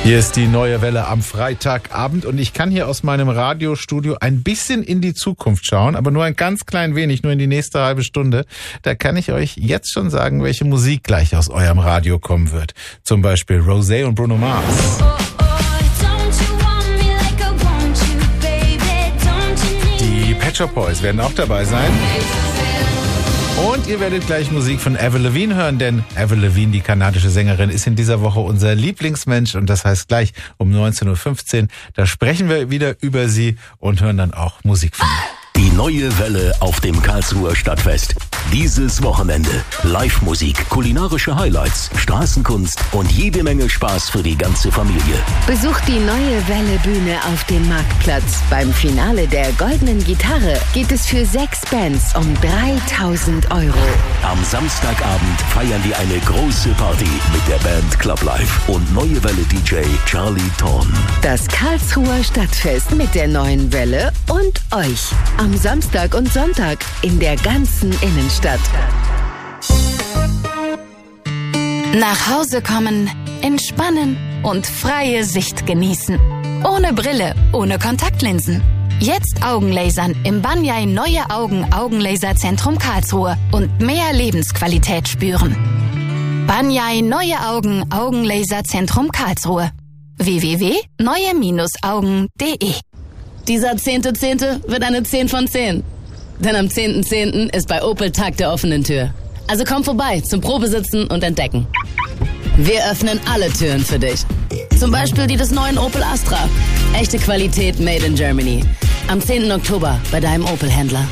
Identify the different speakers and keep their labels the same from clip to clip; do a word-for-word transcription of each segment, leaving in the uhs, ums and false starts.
Speaker 1: Hier ist die neue Welle am Freitagabend und ich kann hier aus meinem Radiostudio ein bisschen in die Zukunft schauen, aber nur ein ganz klein wenig, nur in die nächste halbe Stunde. Da kann ich euch jetzt schon sagen, welche Musik gleich aus eurem Radio kommen wird. Zum Beispiel Rosé und Bruno Mars. Die Pet Shop Boys werden auch dabei sein. Und ihr werdet gleich Musik von Avril Lavigne hören, denn Avril Lavigne, die kanadische Sängerin, ist in dieser Woche unser Lieblingsmensch und das heißt gleich um neunzehn Uhr fünfzehn, da sprechen wir wieder über sie und hören dann auch Musik von ihr.
Speaker 2: Die neue Welle auf dem Karlsruher Stadtfest. Dieses Wochenende Live-Musik, kulinarische Highlights, Straßenkunst und jede Menge Spaß für die ganze Familie.
Speaker 3: Besucht die neue Welle Bühne auf dem Marktplatz. Beim Finale der Goldenen Gitarre geht es für sechs Bands um dreitausend Euro.
Speaker 2: Am Samstagabend feiern wir eine große Party mit der Band Club Life und neue Welle D J Charlie Thorn.
Speaker 3: Das Karlsruher Stadtfest mit der neuen Welle und euch. Am Samstag und Sonntag in der ganzen Innenstadt.
Speaker 4: Nach Hause kommen, entspannen und freie Sicht genießen. Ohne Brille, ohne Kontaktlinsen. Jetzt Augenlasern im Banyai Neue Augen Augenlaserzentrum Karlsruhe und mehr Lebensqualität spüren. Banyai Neue Augen Augenlaserzentrum Karlsruhe. w w w punkt neue augen punkt de.
Speaker 5: Dieser zehnte Zehnte wird eine zehn von zehn. Denn am zehnten Zehnten ist bei Opel Tag der offenen Tür. Also komm vorbei zum Probesitzen und Entdecken. Wir öffnen alle Türen für dich. Zum Beispiel die des neuen Opel Astra. Echte Qualität made in Germany. Am zehnten Oktober bei deinem Opel-Händler.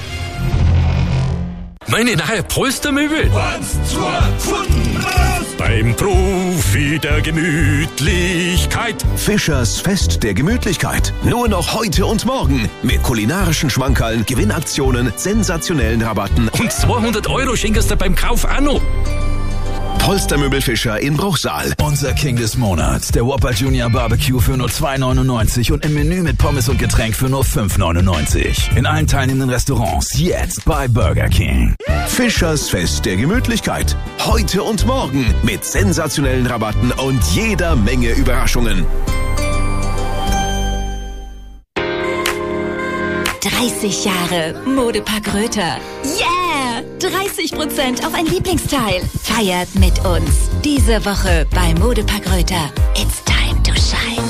Speaker 6: Meine neue Polstermöbel.
Speaker 7: Was zur Kunden raus!
Speaker 6: Beim Profi der Gemütlichkeit.
Speaker 2: Fischers Fest der Gemütlichkeit. Nur noch heute und morgen. Mit kulinarischen Schmankerln, Gewinnaktionen, sensationellen Rabatten.
Speaker 6: Und zweihundert Euro schenkst du beim Kauf auch noch.
Speaker 2: Polstermöbel Fischer in Bruchsal.
Speaker 8: Unser King des Monats, der Whopper Junior Barbecue für nur zwei neunundneunzig und im Menü mit Pommes und Getränk für nur fünf neunundneunzig. In allen teilnehmenden Restaurants jetzt bei Burger King.
Speaker 2: Fischers Fest der Gemütlichkeit. Heute und morgen mit sensationellen Rabatten und jeder Menge Überraschungen.
Speaker 9: dreißig Jahre Modepark Röther. Yeah! dreißig Prozent auf ein Lieblingsteil. Feiert mit uns. Diese Woche bei Modepark Röther. It's time to shine.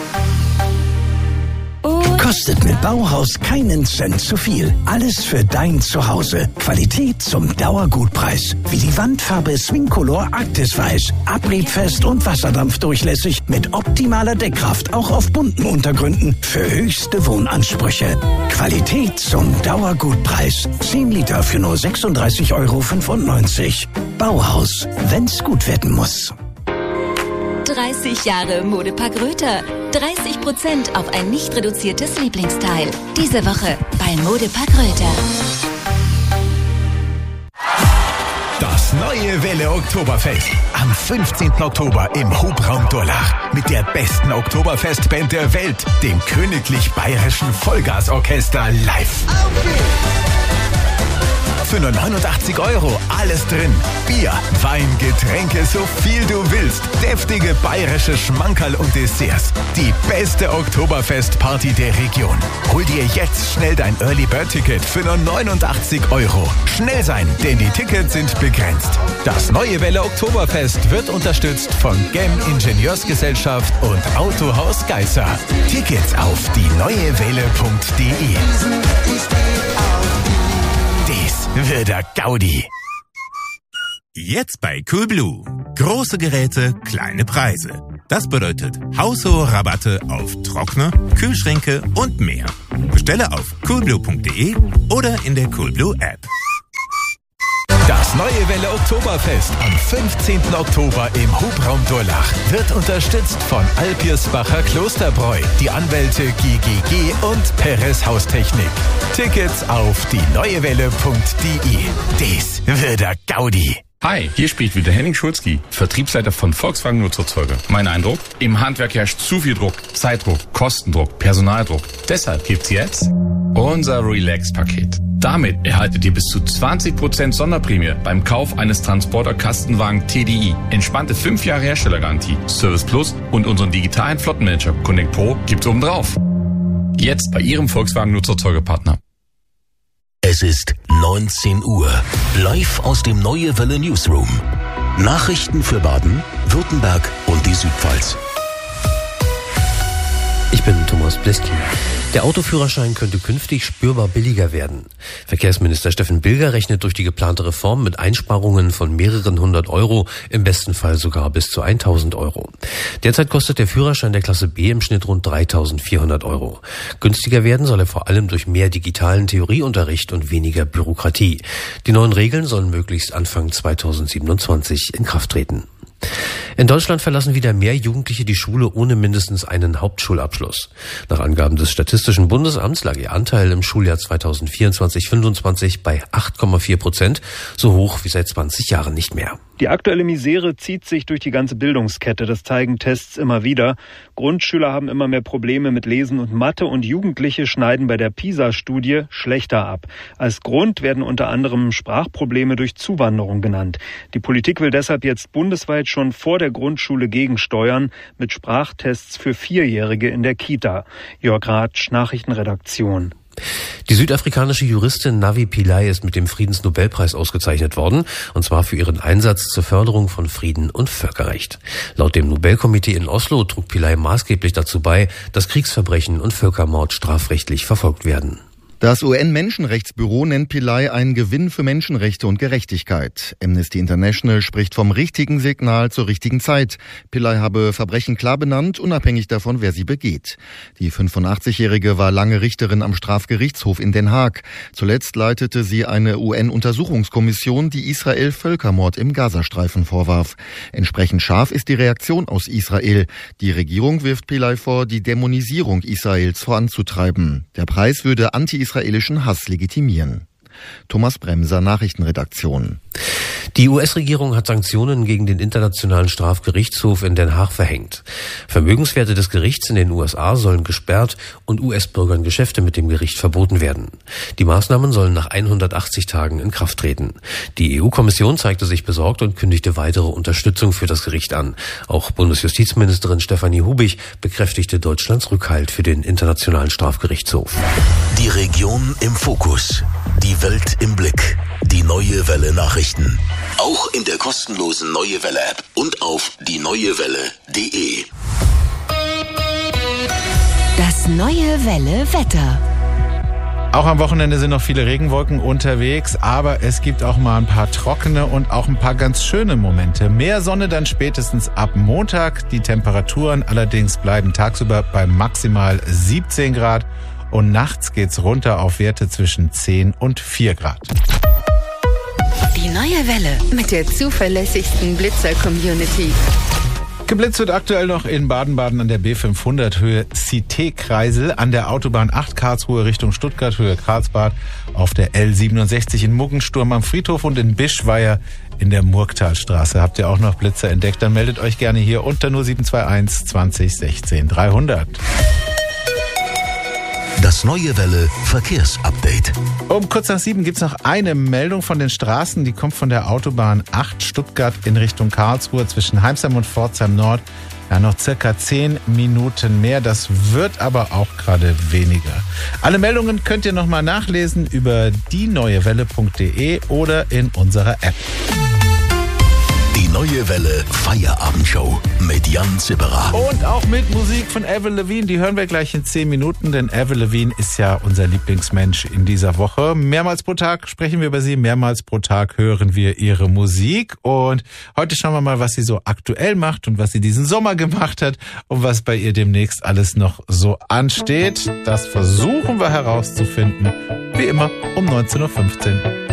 Speaker 10: Kostet mit Bauhaus keinen Cent zu viel. Alles für dein Zuhause. Qualität zum Dauergutpreis. Wie die Wandfarbe Swingcolor Arktis Weiß. Abriebfest und wasserdampfdurchlässig mit optimaler Deckkraft. Auch auf bunten Untergründen. Für höchste Wohnansprüche. Qualität zum Dauergutpreis. zehn Liter für nur sechsunddreißig Euro fünfundneunzig. Bauhaus. Wenn's gut werden muss.
Speaker 9: dreißig Jahre Modepark Röther. dreißig Prozent auf ein nicht reduziertes Lieblingsteil. Diese Woche bei Modepark Röther.
Speaker 11: Das neue Welle Oktoberfest. Am fünfzehnten Oktober im Hubraum Durlach. Mit der besten Oktoberfestband der Welt. Dem Königlich Bayerischen Vollgasorchester live. Für nur neunundachtzig Euro alles drin. Bier, Wein, Getränke, so viel du willst. Deftige bayerische Schmankerl und Desserts. Die beste Oktoberfestparty der Region. Hol dir jetzt schnell dein Early Bird Ticket für nur neunundachtzig Euro. Schnell sein, denn die Tickets sind begrenzt. Das neue Welle Oktoberfest wird unterstützt von G E M Ingenieursgesellschaft und Autohaus Geisser. Tickets auf die neue welle punkt de. Dies wird der Gaudi.
Speaker 12: Jetzt bei Coolblue. Große Geräte, kleine Preise. Das bedeutet haushohe Rabatte auf Trockner, Kühlschränke und mehr. Bestelle auf coolblue punkt de oder in der Coolblue App.
Speaker 11: Das neue Welle Oktoberfest am fünfzehnten Oktober im Hubraum Durlach wird unterstützt von Alpirsbacher Klosterbräu, die Anwälte G G G und Perez Haustechnik. Tickets auf die neue welle punkt de. Dies wird der Gaudi.
Speaker 13: Hi, hier spricht wieder Henning Schulzki, Vertriebsleiter von Volkswagen Nutzerzeuger. Mein Eindruck? Im Handwerk herrscht zu viel Druck, Zeitdruck, Kostendruck, Personaldruck. Deshalb gibt's jetzt unser Relax-Paket. Damit erhaltet ihr bis zu zwanzig Prozent Sonderprämie beim Kauf eines Transporter Kastenwagen T D I. Entspannte fünf Jahre Herstellergarantie, Service Plus und unseren digitalen Flottenmanager Connect Pro gibt's obendrauf. Jetzt bei Ihrem Volkswagen-Nutzerzeugerpartner.
Speaker 2: Es ist neunzehn Uhr. Live aus dem Neue Welle Newsroom. Nachrichten für Baden, Württemberg und die Südpfalz.
Speaker 14: Ich bin Thomas Bleski. Der Autoführerschein könnte künftig spürbar billiger werden. Verkehrsminister Steffen Bilger rechnet durch die geplante Reform mit Einsparungen von mehreren hundert Euro, im besten Fall sogar bis zu tausend Euro. Derzeit kostet der Führerschein der Klasse B im Schnitt rund dreitausendvierhundert Euro. Günstiger werden soll er vor allem durch mehr digitalen Theorieunterricht und weniger Bürokratie. Die neuen Regeln sollen möglichst Anfang zweitausendsiebenundzwanzig in Kraft treten. In Deutschland verlassen wieder mehr Jugendliche die Schule ohne mindestens einen Hauptschulabschluss. Nach Angaben des Statistischen Bundesamts lag ihr Anteil im Schuljahr zweitausendvierundzwanzig fünfundzwanzig bei acht Komma vier Prozent, so hoch wie seit zwanzig Jahren nicht mehr.
Speaker 15: Die aktuelle Misere zieht sich durch die ganze Bildungskette, das zeigen Tests immer wieder. Grundschüler haben immer mehr Probleme mit Lesen und Mathe und Jugendliche schneiden bei der PISA-Studie schlechter ab. Als Grund werden unter anderem Sprachprobleme durch Zuwanderung genannt. Die Politik will deshalb jetzt bundesweit schon vor der Grundschule gegensteuern mit Sprachtests für Vierjährige in der Kita. Jörg Ratsch, Nachrichtenredaktion.
Speaker 14: Die südafrikanische Juristin Navi Pillay ist mit dem Friedensnobelpreis ausgezeichnet worden, und zwar für ihren Einsatz zur Förderung von Frieden und Völkerrecht. Laut dem Nobelkomitee in Oslo trug Pillay maßgeblich dazu bei, dass Kriegsverbrechen und Völkermord strafrechtlich verfolgt werden.
Speaker 16: Das U N-Menschenrechtsbüro nennt Pillay einen Gewinn für Menschenrechte und Gerechtigkeit. Amnesty International spricht vom richtigen Signal zur richtigen Zeit. Pillay habe Verbrechen klar benannt, unabhängig davon, wer sie begeht. Die fünfundachtzigjährige war lange Richterin am Strafgerichtshof in Den Haag. Zuletzt leitete sie eine U N-Untersuchungskommission, die Israel Völkermord im Gazastreifen vorwarf. Entsprechend scharf ist die Reaktion aus Israel. Die Regierung wirft Pillay vor, die Dämonisierung Israels voranzutreiben. Der Preis würde anti israelischen Hass legitimieren. Thomas Bremser, Nachrichtenredaktion.
Speaker 14: Die U S-Regierung hat Sanktionen gegen den Internationalen Strafgerichtshof in Den Haag verhängt. Vermögenswerte des Gerichts in den U S A sollen gesperrt und U S-Bürgern Geschäfte mit dem Gericht verboten werden. Die Maßnahmen sollen nach hundertachtzig Tagen in Kraft treten. Die E U-Kommission zeigte sich besorgt und kündigte weitere Unterstützung für das Gericht an. Auch Bundesjustizministerin Stefanie Hubig bekräftigte Deutschlands Rückhalt für den Internationalen Strafgerichtshof.
Speaker 2: Die Region im Fokus. Die Welt im Blick. Die Neue Welle Nachrichten. Auch in der kostenlosen Neue Welle App und auf die neue welle punkt de.
Speaker 3: Das Neue Welle Wetter.
Speaker 1: Auch am Wochenende sind noch viele Regenwolken unterwegs, aber es gibt auch mal ein paar trockene und auch ein paar ganz schöne Momente. Mehr Sonne dann spätestens ab Montag. Die Temperaturen allerdings bleiben tagsüber bei maximal siebzehn Grad und nachts geht's runter auf Werte zwischen zehn und vier Grad.
Speaker 3: Die Neue Welle mit der zuverlässigsten Blitzer-Community.
Speaker 1: Geblitzt wird aktuell noch in Baden-Baden an der B fünfhundert Höhe Cité-Kreisel, an der Autobahn acht Karlsruhe Richtung Stuttgart Höhe Karlsbad, auf der L siebenundsechzig in Muggensturm am Friedhof und in Bischweier in der Murgtalstraße. Habt ihr auch noch Blitzer entdeckt? Dann meldet euch gerne hier unter null sieben zwei eins zwanzig sechzehn dreihundert.
Speaker 2: Das Neue Welle Verkehrsupdate.
Speaker 1: Um kurz nach sieben gibt's noch eine Meldung von den Straßen. Die kommt von der Autobahn acht Stuttgart in Richtung Karlsruhe zwischen Heimsheim und Pforzheim Nord. Ja, noch circa zehn Minuten mehr. Das wird aber auch gerade weniger. Alle Meldungen könnt ihr nochmal nachlesen über die neue welle punkt de oder in unserer App.
Speaker 2: Die Neue Welle Feierabendshow mit Jan Zipperer.
Speaker 1: Und auch mit Musik von Avril Lavigne. Die hören wir gleich in zehn Minuten, denn Avril Lavigne ist ja unser Lieblingsmensch in dieser Woche. Mehrmals pro Tag sprechen wir über sie, mehrmals pro Tag hören wir ihre Musik. Und heute schauen wir mal, was sie so aktuell macht und was sie diesen Sommer gemacht hat und was bei ihr demnächst alles noch so ansteht. Das versuchen wir herauszufinden, wie immer um neunzehn Uhr fünfzehn.